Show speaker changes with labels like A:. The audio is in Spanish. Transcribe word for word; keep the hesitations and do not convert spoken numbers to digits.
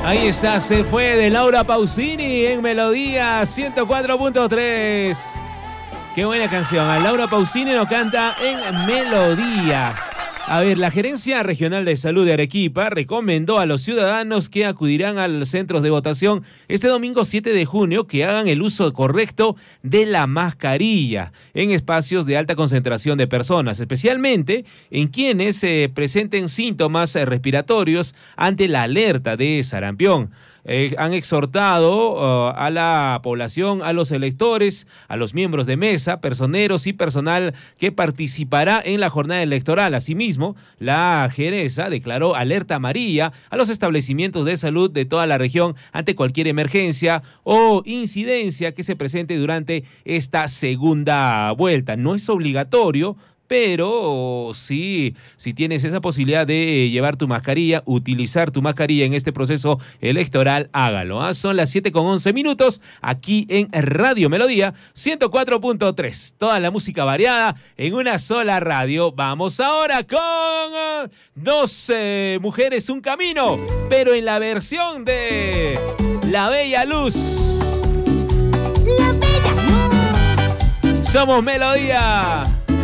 A: Ahí está, se fue de Laura Pausini en Melodía ciento cuatro punto tres. Qué buena canción. A Laura Pausini nos canta en Melodía. A ver, la Gerencia Regional de Salud de Arequipa recomendó a los ciudadanos que acudirán a los centros de votación este domingo siete de junio que hagan el uso correcto de la mascarilla en espacios de alta concentración de personas, especialmente en quienes eh, presenten síntomas eh, respiratorios ante la alerta de sarampión. Eh, han exhortado uh, a la población, a los electores, a los miembros de mesa, personeros y personal que participará en la jornada electoral. Asimismo, la Geresa declaró alerta amarilla a los establecimientos de salud de toda la región ante cualquier emergencia o incidencia que se presente durante esta segunda vuelta. No es obligatorio, pero sí, si tienes esa posibilidad de llevar tu mascarilla, utilizar tu mascarilla en este proceso electoral, hágalo. ¿Ah? Son las siete con once minutos aquí en Radio Melodía ciento cuatro punto tres. Toda la música variada en una sola radio. Vamos ahora con doce Mujeres, un Camino, pero en la versión de La Bella Luz.
B: La Bella Luz.
A: Somos Melodía.